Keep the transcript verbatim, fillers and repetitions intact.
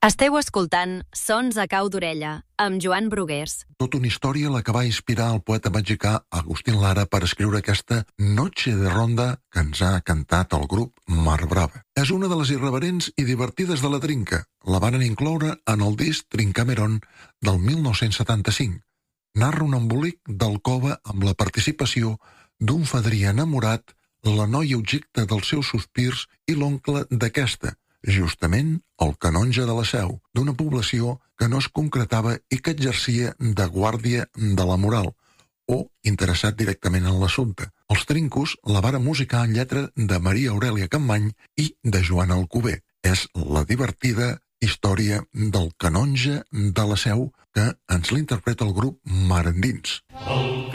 Esteu escoltant Sons a cau d'orella, amb Joan Brugués. Tota una història la que va inspirar el poeta mexicà Agustín Lara per escriure aquesta Noche de Ronda que ens ha cantat el grup Mar Brava. És una de les irreverents i divertides de la Trinca. La van incloure en el disc Trincamerón del mil nou-cents setanta-cinc. Narra un embolic d'alcova amb la participació d'un fadrí enamorat, la noia objecte dels seus sospirs i l'oncle d'aquesta, justament el canonge de la Seu, d'una població que no es concretava i que exercia de guàrdia de la moral, o interessat directament en l'assumpte. Els Trincos la varen musicar en lletra de Maria Aurèlia Campmany i de Joan Alcover. És la divertida història del canonge de la Seu que ens l'interpreta el grup Mar Endins.